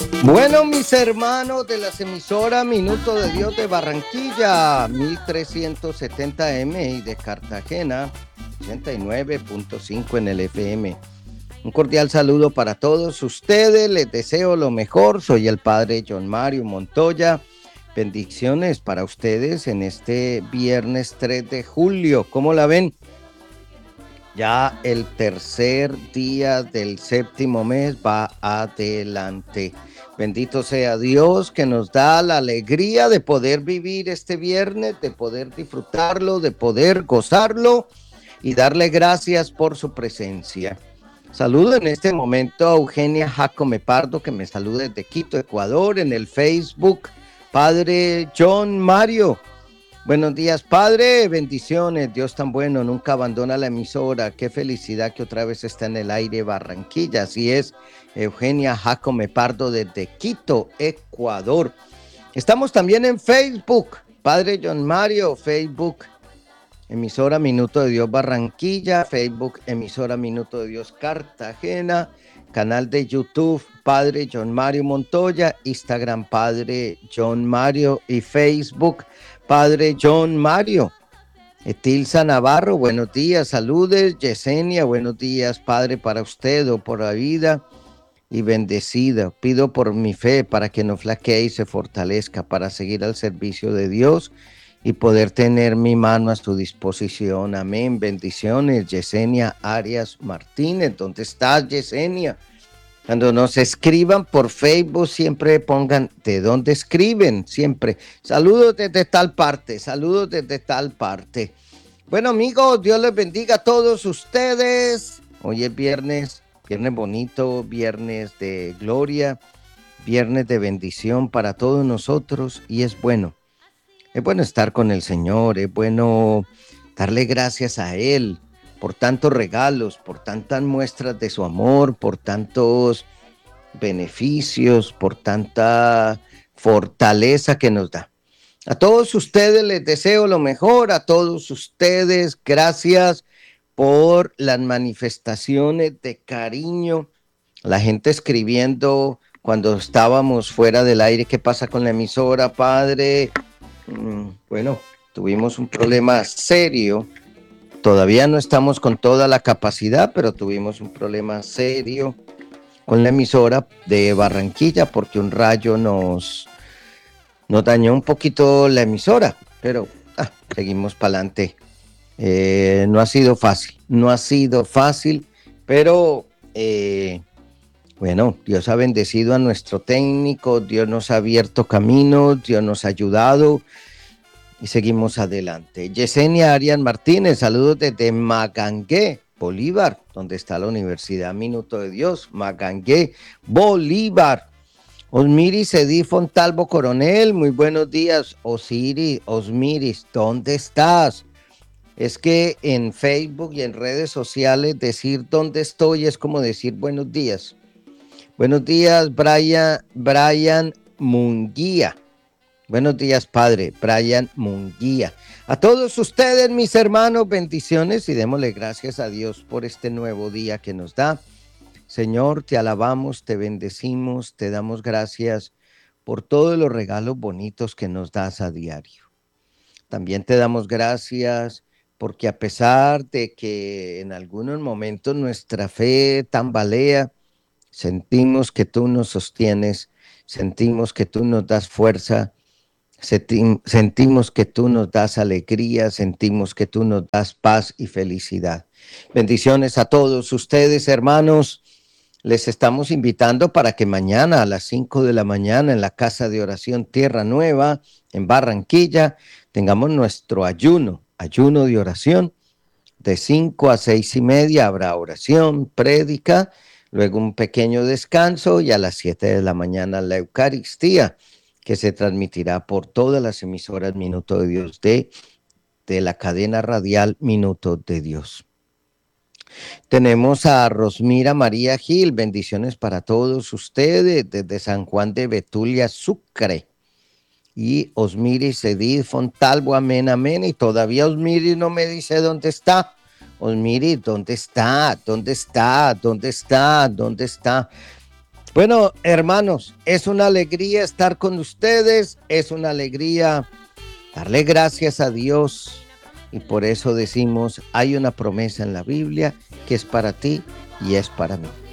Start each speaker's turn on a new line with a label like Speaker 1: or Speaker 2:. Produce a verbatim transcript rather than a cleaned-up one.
Speaker 1: Bueno, mis hermanos de las emisoras Minuto de Dios de Barranquilla, mil trescientos setenta eme y de Cartagena, ochenta y nueve punto cinco en el efe eme. Un cordial saludo para todos ustedes, les deseo lo mejor, soy el padre John Mario Montoya. Bendiciones para ustedes en este viernes tres de julio, ¿cómo la ven? Ya el tercer día del séptimo mes va adelante. Bendito sea Dios que nos da la alegría de poder vivir este viernes, de poder disfrutarlo, de poder gozarlo y darle gracias por su presencia. Saludo en este momento a Eugenia Jacome Pardo, que me saluda desde Quito, Ecuador, en el Facebook. Padre John Mario. Buenos días, Padre, bendiciones, Dios tan bueno, nunca abandona la emisora, qué felicidad que otra vez está en el aire Barranquilla, así es, Eugenia Jacome Pardo desde Quito, Ecuador. Estamos también en Facebook, Padre John Mario, Facebook, emisora Minuto de Dios Barranquilla, Facebook, emisora Minuto de Dios Cartagena, canal de YouTube, Padre John Mario Montoya, Instagram, Padre John Mario y Facebook, Padre John Mario. Etilsa Navarro, buenos días, saludes. Yesenia, buenos días, Padre, para usted o por la vida y bendecida. Pido por mi fe para que no flaquee y se fortalezca para seguir al servicio de Dios y poder tener mi mano a su disposición. Amén. Bendiciones, Yesenia Arias Martínez. ¿Dónde estás, Yesenia? Cuando nos escriban por Facebook, siempre pongan de dónde escriben, siempre. Saludos desde tal parte, saludos desde tal parte. Bueno, amigos, Dios les bendiga a todos ustedes. Hoy es viernes, viernes bonito, viernes de gloria, viernes de bendición para todos nosotros y es bueno. Es bueno estar con el Señor, es bueno darle gracias a Él por tantos regalos, por tantas muestras de su amor, por tantos beneficios, por tanta fortaleza que nos da. A todos ustedes les deseo lo mejor, a todos ustedes, gracias por las manifestaciones de cariño, la gente escribiendo cuando estábamos fuera del aire, ¿qué pasa con la emisora, padre? Bueno, tuvimos un problema serio. Todavía no estamos con toda la capacidad, pero tuvimos un problema serio con la emisora de Barranquilla porque un rayo nos, nos dañó un poquito la emisora, pero ah, seguimos para adelante. Eh, no ha sido fácil, no ha sido fácil, pero eh, bueno, Dios ha bendecido a nuestro técnico, Dios nos ha abierto caminos, Dios nos ha ayudado. Y seguimos adelante. Yesenia Arias Martínez, saludos desde Magangué, Bolívar, donde está la Universidad Minuto de Dios, Magangué, Bolívar. Osmiris Edith Fontalvo Coronel, muy buenos días. Osiris, Osmiris, ¿dónde estás? Es que en Facebook y en redes sociales decir dónde estoy es como decir buenos días. Buenos días, Brian, Brian Munguía. Buenos días, Padre Brian Munguía. A todos ustedes, mis hermanos, bendiciones y démosle gracias a Dios por este nuevo día que nos da. Señor, te alabamos, te bendecimos, te damos gracias por todos los regalos bonitos que nos das a diario. También te damos gracias porque a pesar de que en algunos momentos nuestra fe tambalea, sentimos que tú nos sostienes, sentimos que tú nos das fuerza, sentimos que tú nos das alegría, sentimos que tú nos das paz y felicidad. Bendiciones a todos ustedes, hermanos. Les estamos invitando para que mañana a las cinco de la mañana en la Casa de Oración Tierra Nueva, en Barranquilla, tengamos nuestro ayuno, ayuno de oración. De cinco a seis y media habrá oración, prédica, luego un pequeño descanso y a las siete de la mañana la Eucaristía, que se transmitirá por todas las emisoras Minuto de Dios de, de la cadena radial Minuto de Dios. Tenemos a Rosmira María Gil, bendiciones para todos ustedes desde San Juan de Betulia, Sucre. Y Osmiris Edith Fontalvo, amén, amén. Y todavía Osmiris no me dice dónde está. Osmiris, ¿dónde está? ¿Dónde está? ¿Dónde está? ¿Dónde está? Bueno, hermanos, es una alegría estar con ustedes, es una alegría darle gracias a Dios y por eso decimos, hay una promesa en la Biblia que es para ti y es para mí.